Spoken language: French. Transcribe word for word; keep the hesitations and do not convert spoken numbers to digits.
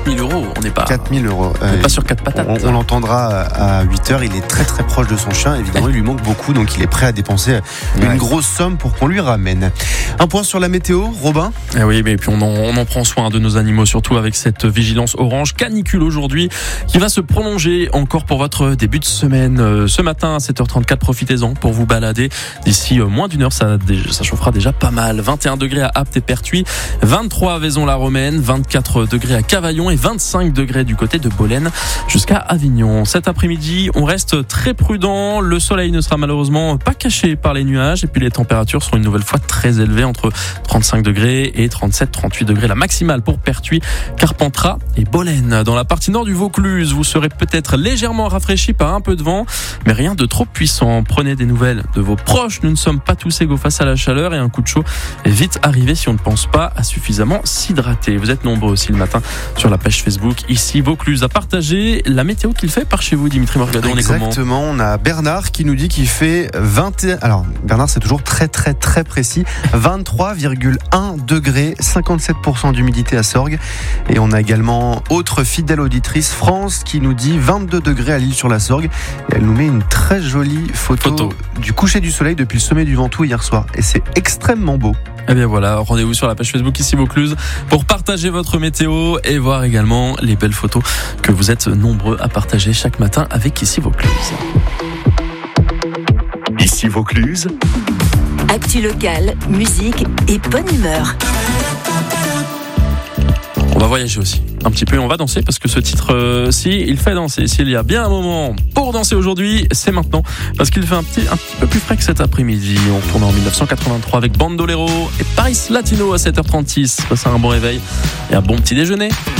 quatre mille euros, on n'est pas... quatre mille euros. On n'est pas sur quatre patates. On, on l'entendra à huit heures, il est très très proche de son chien, évidemment il lui manque beaucoup, donc il est prêt à dépenser une ouais. grosse somme pour qu'on lui ramène. Un point sur la météo, Robin. Eh oui, mais puis on en, on en prend soin de nos animaux, surtout avec cette vigilance orange canicule aujourd'hui, qui va se prolonger encore pour votre début de semaine. Ce matin à sept heures trente-quatre, profitez-en pour vous balader. D'ici moins d'une heure, ça, ça chauffera déjà pas mal. vingt et un degrés à Apt et Pertuis, vingt-trois à Vaison-la-Romaine, vingt-quatre degrés à Cavaillon et vingt-cinq degrés du côté de Bolène jusqu'à Avignon. Cet après-midi, on reste très prudent. Le soleil ne sera malheureusement pas caché par les nuages et puis les températures seront une nouvelle fois très élevées, entre trente-cinq degrés et trente-sept à trente-huit degrés. La maximale pour Pertuis, Carpentras et Bolène. Dans la partie nord du Vaucluse, vous serez peut-être légèrement rafraîchi par un peu de vent, mais rien de trop puissant. Prenez des nouvelles de vos proches. Nous ne sommes pas tous égaux face à la chaleur et un coup de chaud est vite arrivé si on ne pense pas à suffisamment s'hydrater. Vous êtes nombreux aussi le matin sur la page Facebook ici Vaucluse à partager la météo qu'il fait par chez vous, Dimitri Morgado. On est comment ? Exactement, on a Bernard qui nous dit qu'il fait vingt et un... Alors Bernard, c'est toujours très très très précis, vingt-trois virgule un degrés, cinquante-sept pour cent d'humidité à Sorgues. Et on a également autre fidèle auditrice, France, qui nous dit vingt-deux degrés à l'Île-sur-la-Sorgue. Et elle nous met une très jolie photo, Photo. du coucher du soleil depuis le sommet du Ventoux hier soir. Et c'est extrêmement beau. Eh bien voilà, rendez-vous sur la page Facebook ici Vaucluse pour partager votre météo et voir également les belles photos que vous êtes nombreux à partager chaque matin avec ici Vaucluse. Ici Vaucluse. Actu locale, musique et bonne humeur. On va voyager aussi un petit peu, on va danser parce que ce titre-ci, il fait danser. S'il y a bien un moment pour danser aujourd'hui, c'est maintenant parce qu'il fait un petit, un petit peu plus frais que cet après-midi. On retourne en dix-neuf cent quatre-vingt-trois avec Bandolero et Paris Latino à sept heures trente-six. Passez un bon réveil et un bon petit déjeuner.